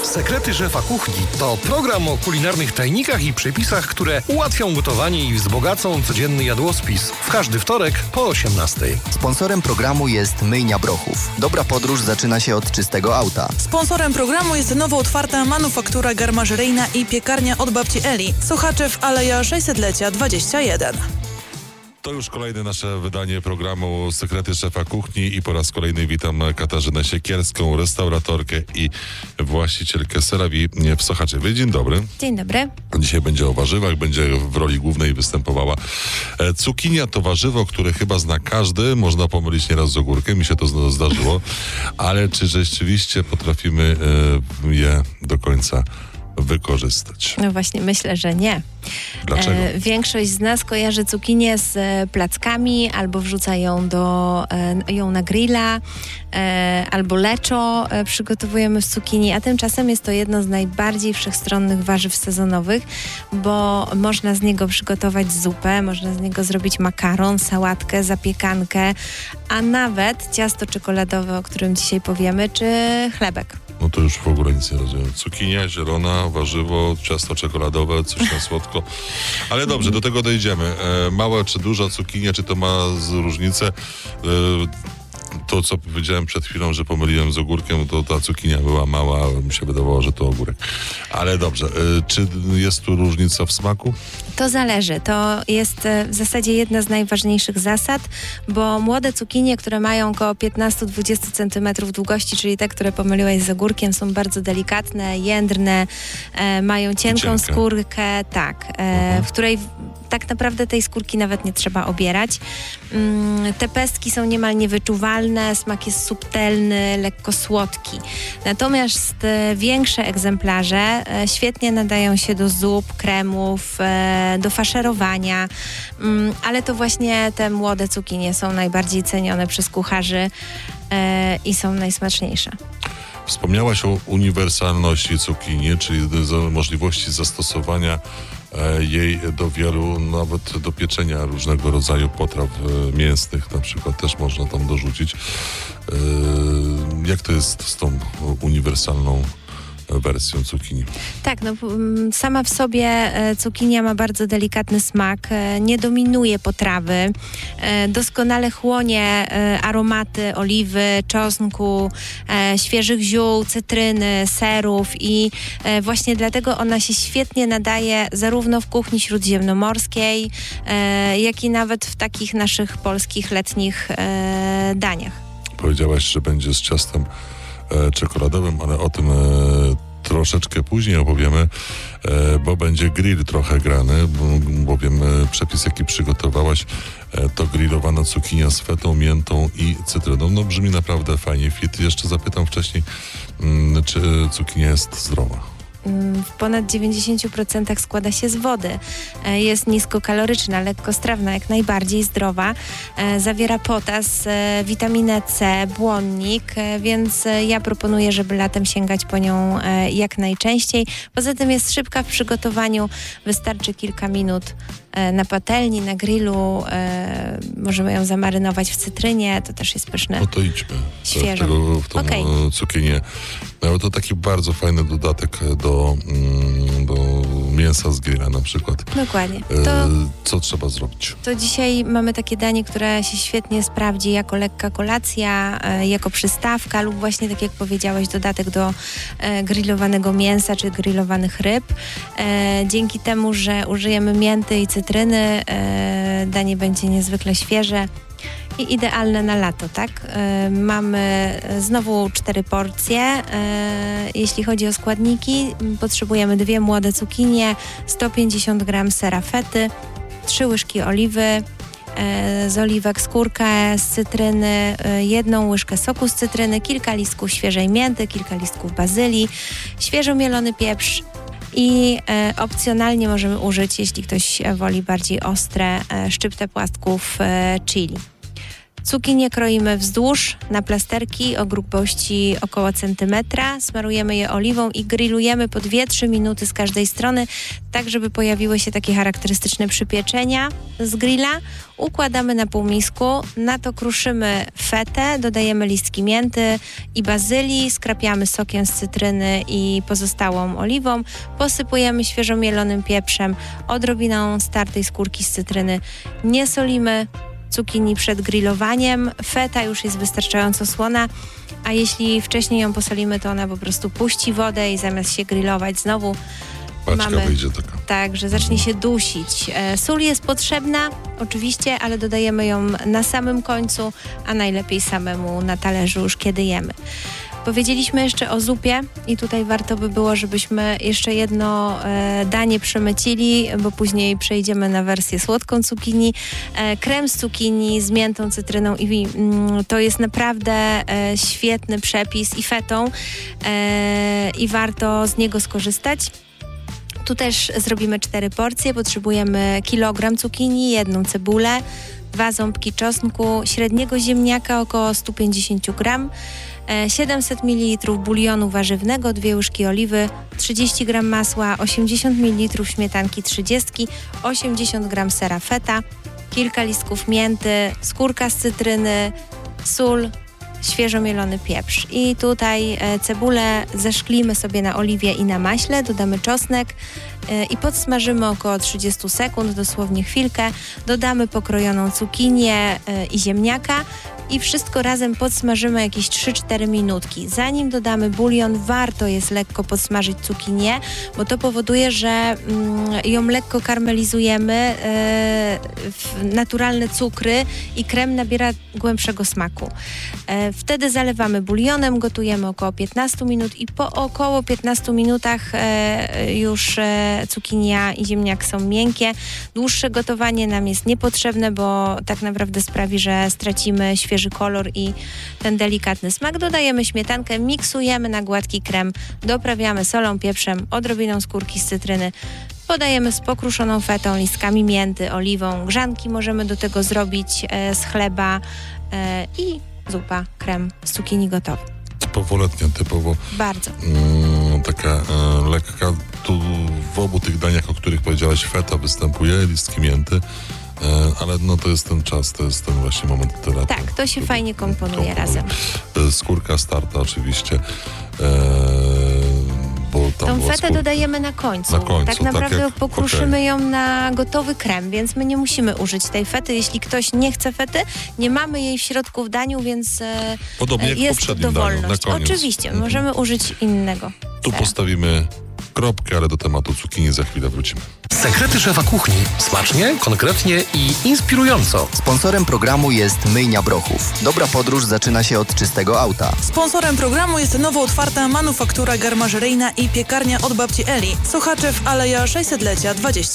Sekrety szefa kuchni to program o kulinarnych tajnikach i przepisach, które ułatwią gotowanie i wzbogacą codzienny jadłospis. W każdy wtorek po 18:00. Sponsorem programu jest Myjnia Brochów. Dobra podróż zaczyna się od czystego auta. Sponsorem programu jest nowo otwarta manufaktura garmażeryjna i piekarnia od babci Eli. Sochaczew, Aleja 600-lecia 21. To już kolejne nasze wydanie programu Sekrety szefa kuchni i po raz kolejny witam Katarzynę Siekierską, restauratorkę i właścicielkę Serawi w Sochaczewie. Dzień dobry. Dzień dobry. Dzisiaj będzie o warzywach, będzie w roli głównej występowała cukinia. To warzywo, które chyba zna każdy, można pomylić nieraz z ogórkiem, mi się to zdarzyło, ale czy rzeczywiście potrafimy je do końca wykorzystać? No właśnie, myślę, że nie. Dlaczego? Większość z nas kojarzy cukinię z plackami, albo wrzuca ją na grilla, albo leczo przygotowujemy z cukinii, a tymczasem jest to jedno z najbardziej wszechstronnych warzyw sezonowych, bo można z niego przygotować zupę, można z niego zrobić makaron, sałatkę, zapiekankę, a nawet ciasto czekoladowe, o którym dzisiaj powiemy, czy chlebek. No to już w ogóle nic nie rozumiem. Cukinia, zielona, warzywo, ciasto czekoladowe, coś na słodko. Ale dobrze, do tego dojdziemy. Mała czy duża cukinia, czy to ma różnicę? To, co powiedziałem przed chwilą, że pomyliłem z ogórkiem, to ta cukinia była mała, ale mi się wydawało, że to ogórek. Ale dobrze, czy jest tu różnica w smaku? To zależy. To jest w zasadzie jedna z najważniejszych zasad, bo młode cukinie, które mają około 15-20 cm długości, czyli te, które pomyliłeś z ogórkiem, są bardzo delikatne, jędrne, mają cienką skórkę, w której tak naprawdę tej skórki nawet nie trzeba obierać. Te pestki są niemal niewyczuwalne, smak jest subtelny, lekko słodki. Natomiast większe egzemplarze świetnie nadają się do zup, kremów, do faszerowania, ale to właśnie te młode cukinie są najbardziej cenione przez kucharzy i są najsmaczniejsze. Wspomniałaś o uniwersalności cukinii, czyli możliwości zastosowania jej do wielu, nawet do pieczenia różnego rodzaju potraw mięsnych, na przykład też można tam dorzucić. Jak to jest z tą uniwersalną wersją cukinii? Tak, sama w sobie cukinia ma bardzo delikatny smak, nie dominuje potrawy, doskonale chłonie aromaty oliwy, czosnku, świeżych ziół, cytryny, serów i właśnie dlatego ona się świetnie nadaje zarówno w kuchni śródziemnomorskiej, jak i nawet w takich naszych polskich letnich daniach. Powiedziałaś, że będzie z ciastem czekoladowym, ale o tym troszeczkę później opowiemy, bo będzie grill trochę grany, bowiem przepis, jaki przygotowałaś, to grillowana cukinia z fetą, miętą i cytryną. No brzmi naprawdę fajnie. Fit. Jeszcze zapytam wcześniej, czy cukinia jest zdrowa? W ponad 90% składa się z wody. Jest niskokaloryczna, lekkostrawna, jak najbardziej zdrowa. Zawiera potas, witaminę C, błonnik, więc ja proponuję, żeby latem sięgać po nią jak najczęściej. Poza tym jest szybka w przygotowaniu. Wystarczy kilka minut na patelni, na grillu. Możemy ją zamarynować w cytrynie. To też jest pyszne. No to idźmy w tą cukinię. No, to taki bardzo fajny dodatek do mięsa z grilla na przykład. Dokładnie. Co trzeba zrobić? To dzisiaj mamy takie danie, które się świetnie sprawdzi jako lekka kolacja, jako przystawka lub właśnie, tak jak powiedziałeś, dodatek do grillowanego mięsa czy grillowanych ryb. Dzięki temu, że użyjemy mięty i cytryny, danie będzie niezwykle świeże i idealne na lato, tak? Mamy znowu 4 porcje. Jeśli chodzi o składniki, potrzebujemy 2 młode cukinie, 150 g sera fety, 3 łyżki oliwy, z oliwek skórkę z cytryny, 1 łyżkę soku z cytryny, kilka listków świeżej mięty, kilka listków bazylii, świeżo mielony pieprz i opcjonalnie możemy użyć, jeśli ktoś woli bardziej ostre, szczyptę płastków chili. Cukinie kroimy wzdłuż na plasterki o grubości około centymetra. Smarujemy je oliwą i grillujemy po 2-3 minuty z każdej strony, tak żeby pojawiły się takie charakterystyczne przypieczenia z grilla. Układamy na półmisku, na to kruszymy fetę, dodajemy listki mięty i bazylii, skrapiamy sokiem z cytryny i pozostałą oliwą, posypujemy świeżo mielonym pieprzem, odrobiną startej skórki z cytryny. Nie solimy cukinii przed grillowaniem, feta już jest wystarczająco słona, a jeśli wcześniej ją posolimy, to ona po prostu puści wodę i zamiast się grillować znowu Paczka wyjdzie taka. Tak, że zacznie się dusić. Sól jest potrzebna, oczywiście, ale dodajemy ją na samym końcu, a najlepiej samemu na talerzu już kiedy jemy. Powiedzieliśmy jeszcze o zupie i tutaj warto by było, żebyśmy jeszcze jedno danie przemycili, bo później przejdziemy na wersję słodką cukinii. Krem z cukinii z miętą, cytryną i to jest naprawdę świetny przepis i fetą i warto z niego skorzystać. Tu też zrobimy 4 porcje. Potrzebujemy kilogram cukinii, 1 cebulę, 2 ząbki czosnku, średniego ziemniaka około 150 gram, 700 ml bulionu warzywnego, 2 łyżki oliwy, 30 g masła, 80 ml śmietanki 30, 80 g sera feta, kilka listków mięty, skórka z cytryny, sól, świeżo mielony pieprz. I tutaj cebulę zeszklimy sobie na oliwie i na maśle, dodamy czosnek i podsmażymy około 30 sekund, dosłownie chwilkę. Dodamy pokrojoną cukinię i ziemniaka i wszystko razem podsmażymy jakieś 3-4 minutki. Zanim dodamy bulion, warto jest lekko podsmażyć cukinię, bo to powoduje, że ją lekko karmelizujemy, naturalne cukry i krem nabiera głębszego smaku. Wtedy zalewamy bulionem, gotujemy około 15 minut i po około 15 minutach już cukinia i ziemniak są miękkie. Dłuższe gotowanie nam jest niepotrzebne, bo tak naprawdę sprawi, że stracimy świeży kolor i ten delikatny smak. Dodajemy śmietankę, miksujemy na gładki krem, doprawiamy solą, pieprzem, odrobiną skórki z cytryny. Podajemy z pokruszoną fetą, listkami mięty, oliwą. Grzanki możemy do tego zrobić z chleba i zupa, krem z cukinii gotowy. Typowo-letnia, typowo. Bardzo. Taka lekka. Tu w obu tych daniach, o których powiedziałaś, feta występuje, listki mięty. Ale no to jest ten czas, to jest ten właśnie moment terapii. Tak, to się fajnie komponuje razem. Skórka starta oczywiście. Bo tam tą fetę dodajemy na końcu. Tak naprawdę pokruszymy ją na gotowy krem, więc my nie musimy użyć tej fety. Jeśli ktoś nie chce fety, nie mamy jej w środku w daniu, więc podobnie jak jest dowolność. Daniu, oczywiście, możemy użyć innego. Tu postawimy kropkę, ale do tematu cukinii za chwilę wrócimy. Sekrety szefa kuchni. Smacznie, konkretnie i inspirująco. Sponsorem programu jest Myjnia Brochów. Dobra podróż zaczyna się od czystego auta. Sponsorem programu jest nowo otwarta manufaktura garmażeryjna i piekarnia od babci Eli. Sochaczew, Aleja 600-lecia 20.